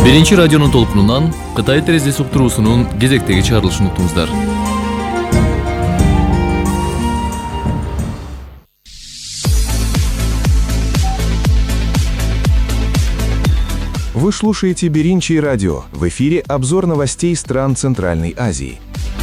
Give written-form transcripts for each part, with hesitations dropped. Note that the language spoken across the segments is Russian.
Биринчи радионун толкунунан Кытай терезеси уктуруусунун кезектеги чыгарылышын уктуңуздар. Вы слушаете Биринчи радио. В эфире обзор новостей стран Центральной Азии.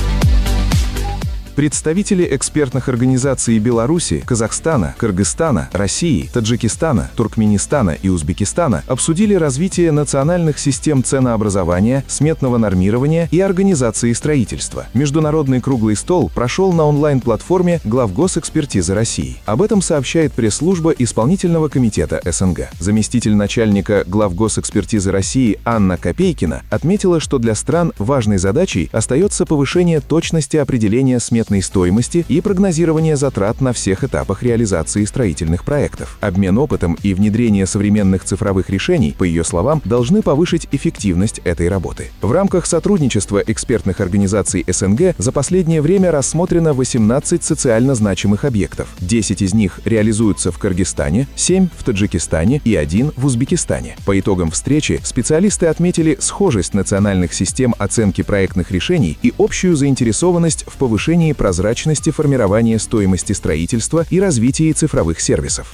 Представители экспертных организаций Беларуси, Казахстана, Кыргызстана, России, Таджикистана, Туркменистана и Узбекистана обсудили развитие национальных систем ценообразования, сметного нормирования и организации строительства. Международный круглый стол прошел на онлайн-платформе Главгосэкспертизы России. Об этом сообщает пресс-служба Исполнительного комитета СНГ. Заместитель начальника Главгосэкспертизы России Анна Копейкина отметила, что для стран важной задачей остается повышение точности определения сметной стоимости и прогнозирование затрат на всех этапах реализации строительных проектов. Обмен опытом и внедрение современных цифровых решений, по ее словам, должны повысить эффективность этой работы. В рамках сотрудничества экспертных организаций СНГ за последнее время рассмотрено 18 социально значимых объектов. 10 из них реализуются в Кыргызстане, 7 в Таджикистане и 1 в Узбекистане. По итогам встречи специалисты отметили схожесть национальных систем оценки проектных решений и общую заинтересованность в повышении прозрачности формирования стоимости строительства и развитии цифровых сервисов.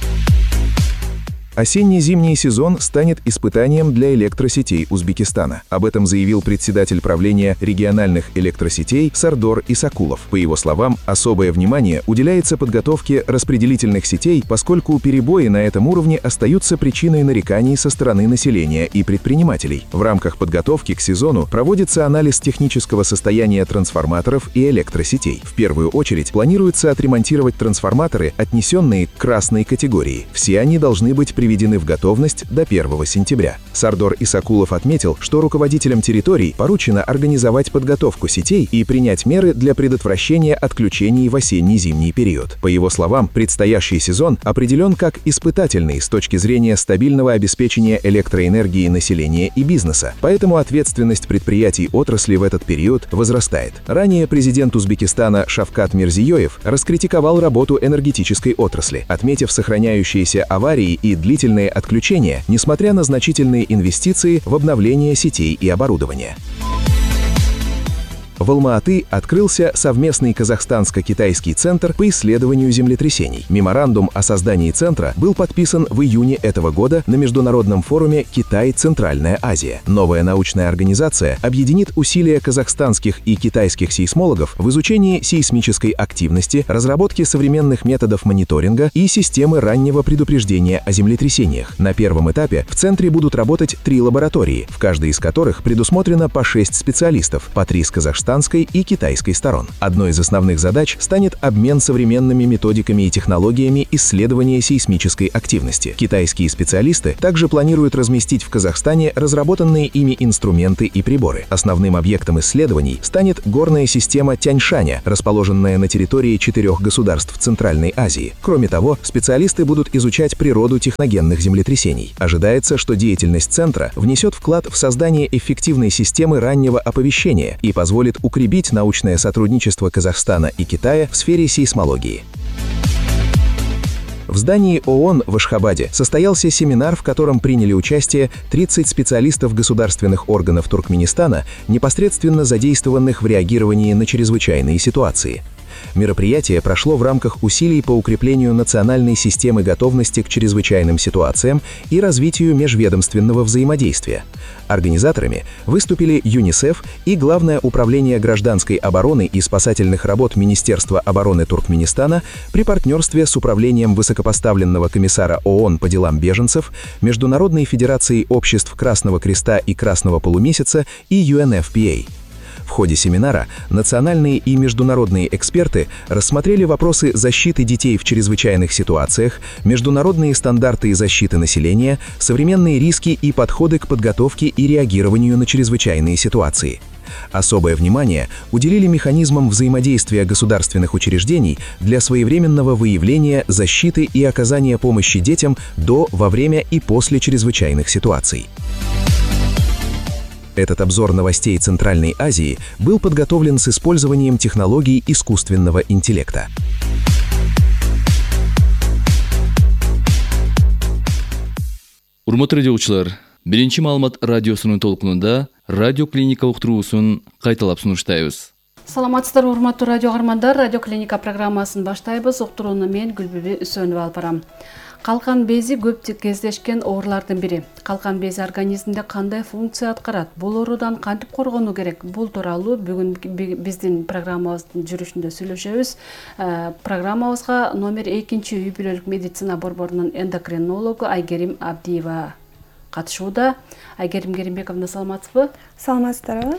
Осенне-зимний сезон станет испытанием для электросетей Узбекистана. Об этом заявил председатель правления региональных электросетей Сардор Исакулов. По его словам, особое внимание уделяется подготовке распределительных сетей, поскольку перебои на этом уровне остаются причиной нареканий со стороны населения и предпринимателей. В рамках подготовки к сезону проводится анализ технического состояния трансформаторов и электросетей. В первую очередь планируется отремонтировать трансформаторы, отнесенные к красной категории. Все они должны быть приведены в готовность до 1 сентября. Сардор Исакулов отметил, что руководителям территорий поручено организовать подготовку сетей и принять меры для предотвращения отключений в осенне-зимний период. По его словам, предстоящий сезон определен как испытательный с точки зрения стабильного обеспечения электроэнергии населения и бизнеса, поэтому ответственность предприятий отрасли в этот период возрастает. Ранее президент Узбекистана Шавкат Мирзиёев раскритиковал работу энергетической отрасли, отметив сохраняющиеся аварии и длительные отключения, несмотря на значительные инвестиции в обновление сетей и оборудования. В Алма-Аты открылся совместный казахстанско-китайский центр по исследованию землетрясений. Меморандум о создании центра был подписан в июне этого года на международном форуме «Китай-Центральная Азия». Новая научная организация объединит усилия казахстанских и китайских сейсмологов в изучении сейсмической активности, разработке современных методов мониторинга и системы раннего предупреждения о землетрясениях. На первом этапе в центре будут работать 3 лаборатории, в каждой из которых предусмотрено по 6 специалистов, по 3 с казахстанской и китайской сторон. Одной из основных задач станет обмен современными методиками и технологиями исследования сейсмической активности. Китайские специалисты также планируют разместить в Казахстане разработанные ими инструменты и приборы. Основным объектом исследований станет горная система Тяньшаня, расположенная на территории 4 государств Центральной Азии. Кроме того, специалисты будут изучать природу техногенных землетрясений. Ожидается, что деятельность центра внесет вклад в создание эффективной системы раннего оповещения и позволит укрепить научное сотрудничество Казахстана и Китая в сфере сейсмологии. В здании ООН в Ашхабаде состоялся семинар, в котором приняли участие 30 специалистов государственных органов Туркменистана, непосредственно задействованных в реагировании на чрезвычайные ситуации. Мероприятие прошло в рамках усилий по укреплению национальной системы готовности к чрезвычайным ситуациям и развитию межведомственного взаимодействия. Организаторами выступили ЮНИСЕФ и Главное управление гражданской обороны и спасательных работ Министерства обороны Туркменистана при партнерстве с Управлением высокопоставленного комиссара ООН по делам беженцев, Международной федерацией обществ Красного Креста и Красного полумесяца и UNFPA. В ходе семинара национальные и международные эксперты рассмотрели вопросы защиты детей в чрезвычайных ситуациях, международные стандарты защиты населения, современные риски и подходы к подготовке и реагированию на чрезвычайные ситуации. Особое внимание уделили механизмам взаимодействия государственных учреждений для своевременного выявления, защиты и оказания помощи детям до, во время и после чрезвычайных ситуаций. Этот обзор новостей Центральной Азии был подготовлен с использованием технологий искусственного интеллекта. Урматтуу радиочулар, Биринчи маалымат радиосунун толкунунда радио клиника уктуруусун кайталап сунуштайбыз. Саламатсыздарбы, урматтуу радио каармандар. Радио клиника программасын баштайбыз. Уктурууну мен Гүлбүбү Үсөнова алып барам. Калкан бези көп кездешкен оорулардын бири. Калкан бези организмде кандай функция аткарат? Бул оорудан кантип коргонуу керек? Бул тууралуу бүгүн биздин программабыздын жүрүшүндө сүйлөшөбүз. Программабызга номер 2 үй бүлөлүк медицина борборунун эндокринологу Айгерим Абдиева катышууда. Айгерим Керимбековна, саламатсызбы? Саламатсыздарбы?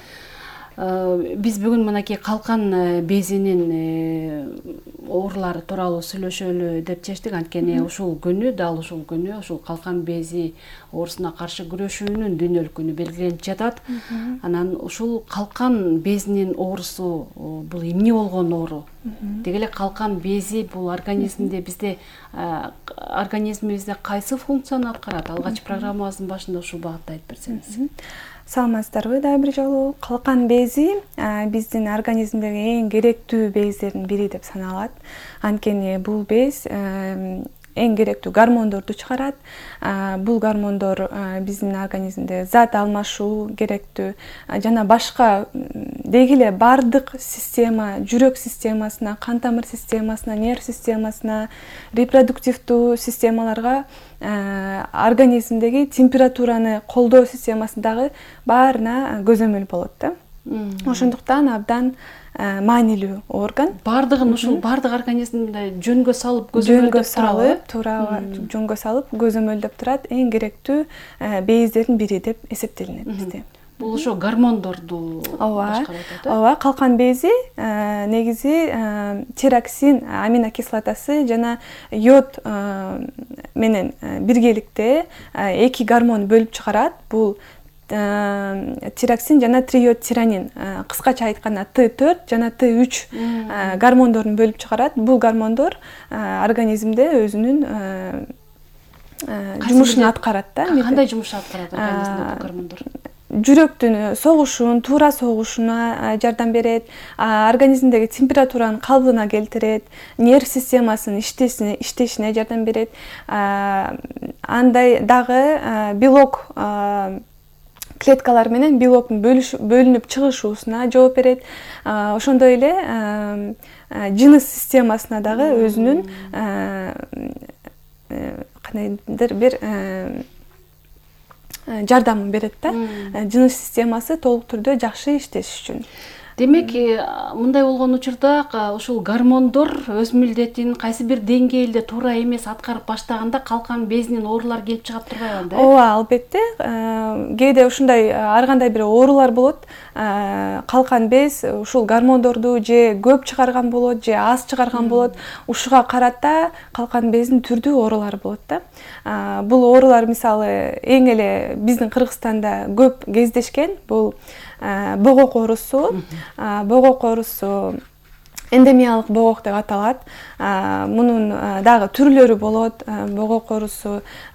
Биз бүгүн мынакей калкан безинин оорулары тууралуу сүйлөшөлү деп чечтик. Анткени ушул күнү, дал ушул күнү ушул калкан бези оорусуна каршы күрөшүүнүн дүйнөлүк күнү белгиленип жатат. Анан ушул калкан безинин оорусу бул эмне болгон оору? Деги эле калкан бези бул организмде бизде организмибизде кайсы функцияны аткарат? Алгач программабыздын башында ушул багытта айтып берсеңиз. Саламатсыздарбы? Дагы бир жолу калкан бези биздин организмдеги эң керектүү бездердин бири деп саналат. Анткени бул без эң керектүү гормондорду чыгарат. Бул гормондор биздин организмде зат алмашуу керектүү жана башка деги эле бардык система, жүрөк системасына, кан тамыр системасына, нерв системасына, репродуктивдүү системаларга, организмдеги температураны колдоо системасындагы баарына көзөмөл болот да. Ошондуктан абдан маанилүү орган. Бардыгын ушул бардык организмде жөнгө салып көзөмөлдөп жөнгө салып көзөмөлдөп турат. Эң керектүү бездердин бири деп эсептелинет бизде. Бул ошо гормондорду башкарат. Ооба, калкан бези негизи тироксин аминокислотасы жана йод менен биргеликте эки гормон бөлүп чыгарат. Бул тироксин жана триодтиранин, кыскача айтканда Т4 жана Т3 гормондорун бөлүп чыгарат. Бул гормондор организмде өзүнүн жумушун аткарат да. Кандай жумуш аткарат организмде бул гормондор? Жүрөктүн согушун, туура согушуна жардам берет, организмдеги температураны калыбына келтирет, нерв системасынын иштешине жардам берет. Андай дагы белок клеткалар менен белоктун бөлүнүп чыгышуусуна жооп берет. Ошондой эле жыныс системасына дагы өзүнүн кандайдыр бир жардамын берет да. Жыныс системасы толук түрдө жакшы иштеш үчүн. Демек, мындай болгон учурда ушул гормондор өз милдетин кайсы бир деңгээлде туура эмес аткарып баштаганда калкан безинин оорулары келип чыгат турбайбы да? Ооба, албетте. Кээде ушундай ар кандай бир оорулар болот. Калкан без ушул гормондорду же көп чыгарган болот, же аз чыгарган болот. Ушуга карата калкан бездин түрдүү оорулары болот да. Бул оорулар мисалы эң эле биздин Кыргызстанда көп кездешкен. Бул богок оорусу. Богок оорусу эндемиялык богок деп аталат. Мунун дагы түрлөрү болот. Богок оорусу